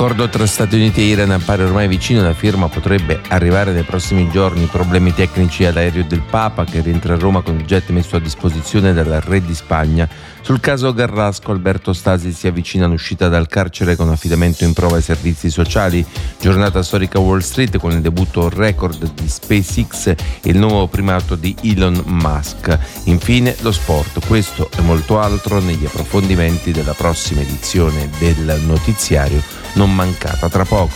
L'accordo tra Stati Uniti e Iran appare ormai vicino, la firma potrebbe arrivare nei prossimi giorni. Problemi tecnici all'aereo del Papa che rientra a Roma con il jet messo a disposizione dal Re di Spagna. Sul caso Garrasco, Alberto Stasi si avvicina all'uscita dal carcere con affidamento in prova ai servizi sociali. Giornata storica Wall Street con il debutto record di SpaceX e il nuovo primato di Elon Musk. Infine lo sport, questo e molto altro negli approfondimenti della prossima edizione del notiziario. Non mancata tra poco.